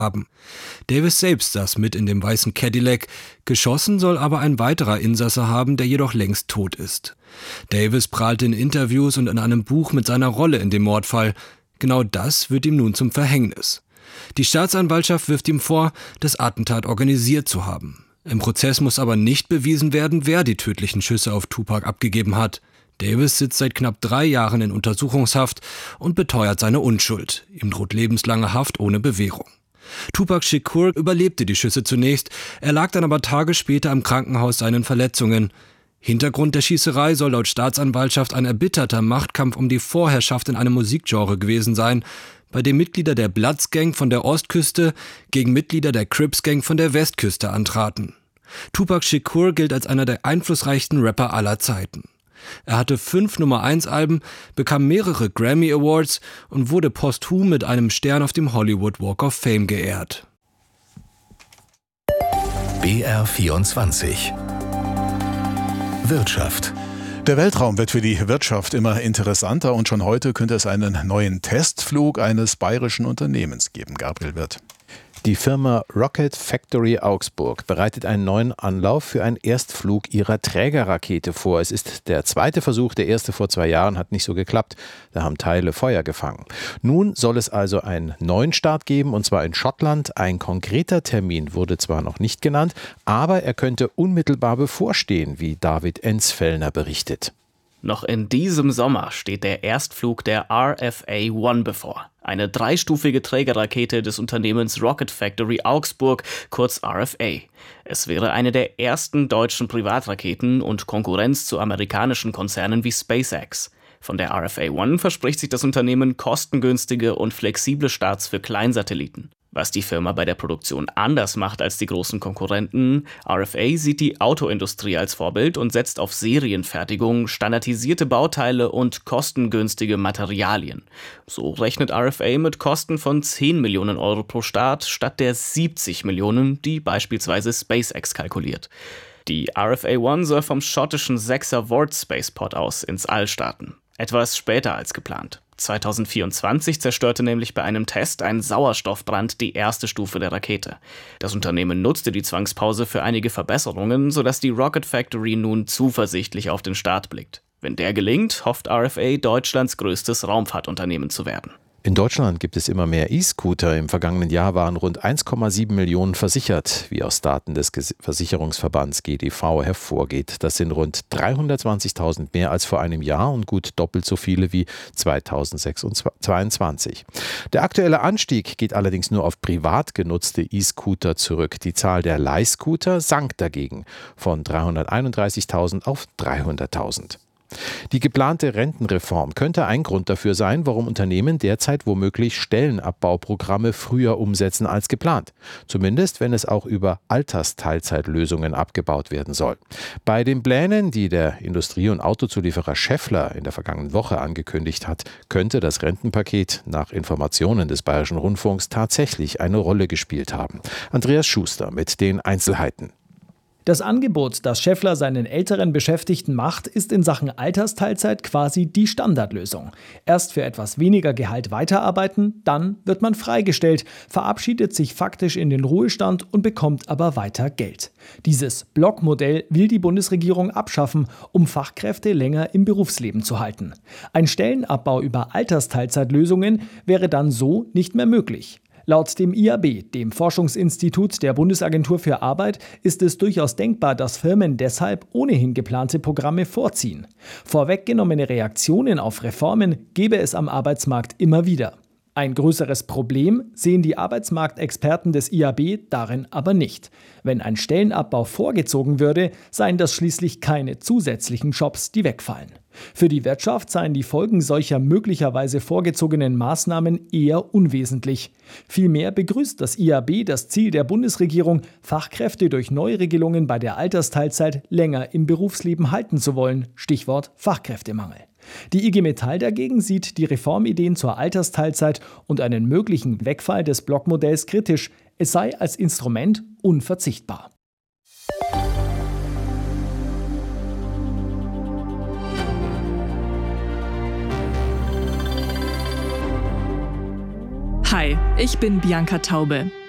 haben. Davis selbst saß mit in dem weißen Cadillac. Geschossen soll aber ein weiterer Insasse haben, der jedoch längst tot ist. Davis prahlte in Interviews und in einem Buch mit seiner Rolle in dem Mordfall. Genau das wird ihm nun zum Verhängnis. Die Staatsanwaltschaft wirft ihm vor, das Attentat organisiert zu haben. Im Prozess muss aber nicht bewiesen werden, wer die tödlichen Schüsse auf Tupac abgegeben hat. Davis sitzt seit knapp 3 Jahren in Untersuchungshaft und beteuert seine Unschuld. Ihm droht lebenslange Haft ohne Bewährung. Tupac Shakur überlebte die Schüsse zunächst, er lag dann aber Tage später im Krankenhaus seinen Verletzungen. Hintergrund der Schießerei soll laut Staatsanwaltschaft ein erbitterter Machtkampf um die Vorherrschaft in einem Musikgenre gewesen sein, bei dem Mitglieder der Bloods Gang von der Ostküste gegen Mitglieder der Crips Gang von der Westküste antraten. Tupac Shakur gilt als einer der einflussreichsten Rapper aller Zeiten. Er hatte 5 Nummer-1-Alben, bekam mehrere Grammy Awards und wurde posthum mit einem Stern auf dem Hollywood Walk of Fame geehrt. BR24 Wirtschaft. Der Weltraum wird für die Wirtschaft immer interessanter und schon heute könnte es einen neuen Testflug eines bayerischen Unternehmens geben. Gabriel Wirth. Die Firma Rocket Factory Augsburg bereitet einen neuen Anlauf für einen Erstflug ihrer Trägerrakete vor. Es ist der zweite Versuch, der erste vor 2 Jahren hat nicht so geklappt. Da haben Teile Feuer gefangen. Nun soll es also einen neuen Start geben, und zwar in Schottland. Ein konkreter Termin wurde zwar noch nicht genannt, aber er könnte unmittelbar bevorstehen, wie David Enzfellner berichtet. Noch in diesem Sommer steht der Erstflug der RFA-1 bevor. Eine 3-stufige Trägerrakete des Unternehmens Rocket Factory Augsburg, kurz RFA. Es wäre eine der ersten deutschen Privatraketen und Konkurrenz zu amerikanischen Konzernen wie SpaceX. Von der RFA-1 verspricht sich das Unternehmen kostengünstige und flexible Starts für Kleinsatelliten. Was die Firma bei der Produktion anders macht als die großen Konkurrenten: RFA sieht die Autoindustrie als Vorbild und setzt auf Serienfertigung, standardisierte Bauteile und kostengünstige Materialien. So rechnet RFA mit Kosten von 10 Millionen Euro pro Start statt der 70 Millionen, die beispielsweise SpaceX kalkuliert. Die RFA-1 soll vom schottischen 6er Vord Spaceport aus ins All starten. Etwas später als geplant. 2024 zerstörte nämlich bei einem Test ein Sauerstoffbrand die erste Stufe der Rakete. Das Unternehmen nutzte die Zwangspause für einige Verbesserungen, sodass die Rocket Factory nun zuversichtlich auf den Start blickt. Wenn der gelingt, hofft RFA, Deutschlands größtes Raumfahrtunternehmen zu werden. In Deutschland gibt es immer mehr E-Scooter. Im vergangenen Jahr waren rund 1,7 Millionen versichert, wie aus Daten des Versicherungsverbands GDV hervorgeht. Das sind rund 320.000 mehr als vor einem Jahr und gut doppelt so viele wie 2022. Der aktuelle Anstieg geht allerdings nur auf privat genutzte E-Scooter zurück. Die Zahl der Leihscooter sank dagegen von 331.000 auf 300.000. Die geplante Rentenreform könnte ein Grund dafür sein, warum Unternehmen derzeit womöglich Stellenabbauprogramme früher umsetzen als geplant. Zumindest, wenn es auch über Altersteilzeitlösungen abgebaut werden soll. Bei den Plänen, die der Industrie- und Autozulieferer Schaeffler in der vergangenen Woche angekündigt hat, könnte das Rentenpaket nach Informationen des Bayerischen Rundfunks tatsächlich eine Rolle gespielt haben. Andreas Schuster mit den Einzelheiten. Das Angebot, das Schaeffler seinen älteren Beschäftigten macht, ist in Sachen Altersteilzeit quasi die Standardlösung. Erst für etwas weniger Gehalt weiterarbeiten, dann wird man freigestellt, verabschiedet sich faktisch in den Ruhestand und bekommt aber weiter Geld. Dieses Blockmodell will die Bundesregierung abschaffen, um Fachkräfte länger im Berufsleben zu halten. Ein Stellenabbau über Altersteilzeitlösungen wäre dann so nicht mehr möglich. Laut dem IAB, dem Forschungsinstitut der Bundesagentur für Arbeit, ist es durchaus denkbar, dass Firmen deshalb ohnehin geplante Programme vorziehen. Vorweggenommene Reaktionen auf Reformen gäbe es am Arbeitsmarkt immer wieder. Ein größeres Problem sehen die Arbeitsmarktexperten des IAB darin aber nicht. Wenn ein Stellenabbau vorgezogen würde, seien das schließlich keine zusätzlichen Jobs, die wegfallen. Für die Wirtschaft seien die Folgen solcher möglicherweise vorgezogenen Maßnahmen eher unwesentlich. Vielmehr begrüßt das IAB das Ziel der Bundesregierung, Fachkräfte durch Neuregelungen bei der Altersteilzeit länger im Berufsleben halten zu wollen. Stichwort Fachkräftemangel. Die IG Metall dagegen sieht die Reformideen zur Altersteilzeit und einen möglichen Wegfall des Blockmodells kritisch. Es sei als Instrument unverzichtbar. Hi, ich bin Bianca Taube.